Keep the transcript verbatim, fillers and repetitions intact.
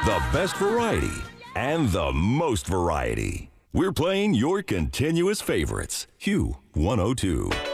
The best variety and the most variety. We're playing your continuous favorites. Hue one oh two.